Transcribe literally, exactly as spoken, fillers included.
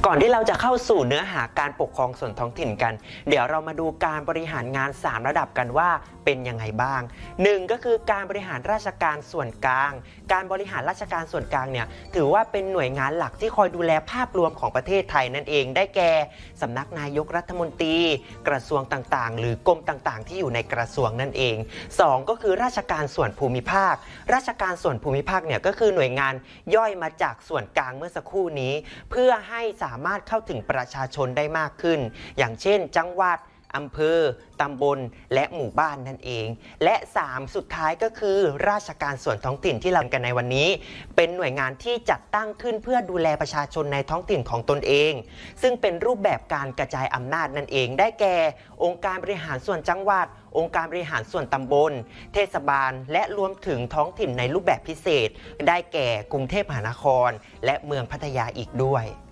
ก่อนที่เราจะเข้าสู่เนื้อหาการปกครองส่วนท้องถิ่นกันเดี๋ยวเรามาดูการบริหารงานสามระดับกันว่าเป็นยังไงบ้างหนึ่งก็คือการบริหารราชการส่วนกลางการบริหารราชการส่วนกลางเนี่ยถือว่าเป็นหน่วยงานหลักที่คอยดูแลภาพรวมของประเทศไทยนั่นเองได้แก่สำนักนายกรัฐมนตรีกระทรวงต่างๆหรือกรมต่างๆที่อยู่ในกระทรวงนั่นเองสองก็คือราชการส่วนภูมิภาคราชการส่วนภูมิภาคเนี่ยก็คือหน่วยงานย่อยมาจากส่วนกลางเมื่อสักครู่นี้เพื่อให้สามารถเข้าถึงประชาชนได้มากขึ้นอย่างเช่นจังหวัดอำเภอตำบลและหมู่บ้านนั่นเองและสามสุดท้ายก็คือราชการส่วนท้องถิ่นที่เรากันในวันนี้เป็นหน่วยงานที่จัดตั้งขึ้นเพื่อดูแลประชาชนในท้องถิ่นของตนเองซึ่งเป็นรูปแบบการกระจายอำนาจนั่นเองได้แก่องค์การบริหารส่วนจังหวัดองค์การบริหารส่วนตำบลเทศบาลและรวมถึงท้องถิ่นในรูปแบบพิเศษได้แก่กรุงเทพมหานครและเมืองพัทยาอีกด้วย